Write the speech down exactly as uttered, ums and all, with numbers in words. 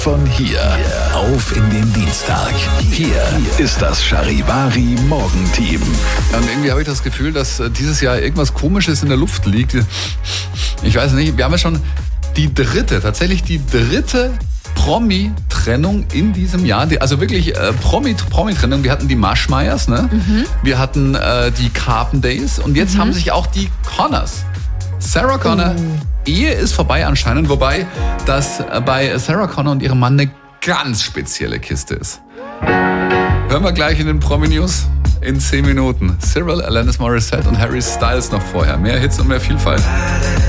Von hier auf in den Dienstag. Hier ist das Charivari Morgenteam. Und irgendwie habe ich das Gefühl, dass dieses Jahr irgendwas Komisches in der Luft liegt. Ich weiß nicht, wir haben ja schon die dritte, tatsächlich die dritte Promi-Trennung in diesem Jahr. Also wirklich äh, Promi- Promi-Trennung. Wir hatten die Maschmeyers, ne? Mhm. Wir hatten äh, die Carpendays und jetzt mhm. haben sich auch die Connors. Sarah Connor, oh. Ehe ist vorbei anscheinend, wobei das bei Sarah Connor und ihrem Mann eine ganz spezielle Kiste ist. Hören wir gleich in den Promi-News in zehn Minuten. Cyril, Alanis Morissette und Harry Styles noch vorher. Mehr Hits und mehr Vielfalt.